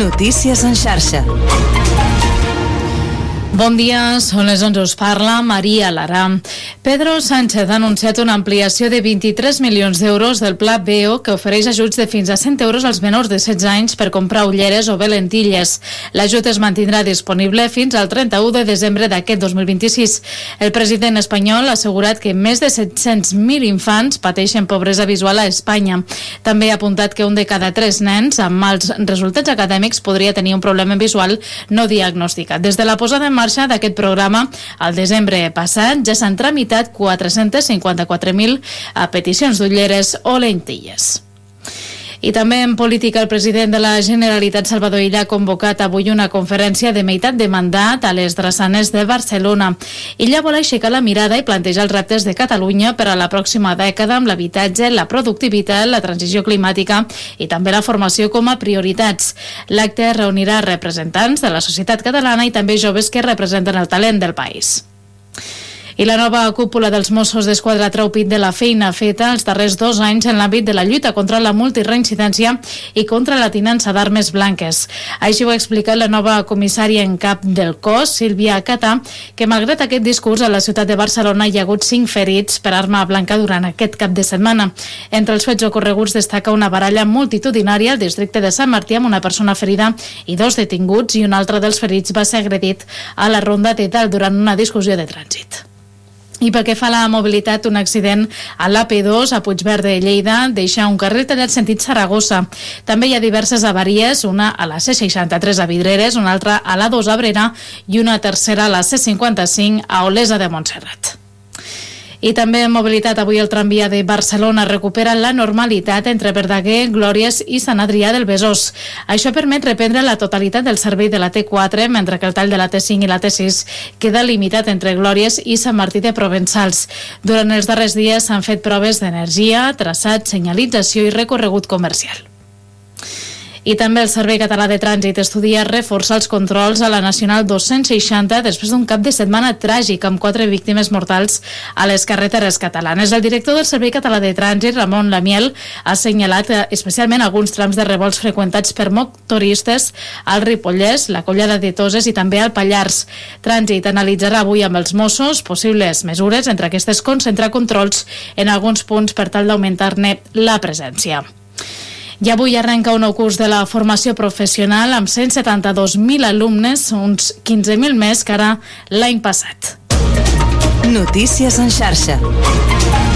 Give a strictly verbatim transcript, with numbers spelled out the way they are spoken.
Notícies en xarxa. Bon dia, són les onze, us parla Maria Lara. Pedro Sánchez ha anunciat una ampliació de vint-i-tres milions d'euros del Pla B E O que ofereix ajuts de fins a cent euros als menors de setze anys per comprar ulleres o bé lentilles. L'ajut es mantindrà disponible fins al trenta-u de desembre d'aquest dos mil vint-i-sis. El president espanyol ha assegurat que més de set-cents mil infants pateixen pobresa visual a Espanya. També ha apuntat que un de cada tres nens amb mals resultats acadèmics podria tenir un problema visual no diagnosticat. Des de la posada en marxa d'aquest programa, al desembre passat ja s'han tramitat quatre-cents cinquanta-quatre mil peticions d'ulleres o lentilles. I també en política, el president de la Generalitat, Salvador Illa, ha convocat avui una conferència de meitat de mandat a les drassanes de Barcelona. Illa vol aixecar la mirada i plantejar els reptes de Catalunya per a la pròxima dècada amb l'habitatge, la productivitat, la transició climàtica i també la formació com a prioritats. L'acte reunirà representants de la societat catalana i també joves que representen el talent del país. I la nova cúpula dels Mossos d'Esquadra treu pit de la feina feta els darrers dos anys en l'àmbit de la lluita contra la multireincidència i contra la tinença d'armes blanques. Així ho ha explicat la nova comissària en cap del cos, Sílvia Catà, que malgrat aquest discurs a la ciutat de Barcelona hi ha hagut cinc ferits per arma blanca durant aquest cap de setmana. Entre els fets ocorreguts destaca una baralla multitudinària al districte de Sant Martí amb una persona ferida i dos detinguts, i un altre dels ferits va ser agredit a la Ronda de Dalt durant una discussió de trànsit. I pel que fa a la mobilitat, un accident a l'A P dos a Puigverd de Lleida deixa un carril tallat sentit Saragossa. També hi ha diverses avaries, una a la C seixanta-tres a Vidreres, una altra a l'A dos a Abrera i una tercera a la C cinquanta-cinc a Olesa de Montserrat. I també en mobilitat, avui el tramvia de Barcelona recupera la normalitat entre Verdaguer, Glòries i Sant Adrià del Besòs. Això permet reprendre la totalitat del servei de la T quatre, mentre que el tall de la T cinc i la T sis queda limitat entre Glòries i Sant Martí de Provençals. Durant els darrers dies s'han fet proves d'energia, traçat, senyalització i recorregut comercial. I també el Servei Català de Trànsit estudia reforçar els controls a la Nacional dos-cents seixanta després d'un cap de setmana tràgic amb quatre víctimes mortals a les carreteres catalanes. El director del Servei Català de Trànsit, Ramon Lamiel, ha assenyalat especialment alguns trams de revolts freqüentats per motoristes al Ripollès, la Collada de Toses i també al Pallars. Trànsit analitzarà avui amb els Mossos possibles mesures, entre aquestes concentrar controls en alguns punts per tal d'augmentar-ne la presència. I avui arrenca un nou curs de la formació professional amb cent setanta-dos mil alumnes, uns quinze mil més que ara l'any passat. Notícies en xarxa.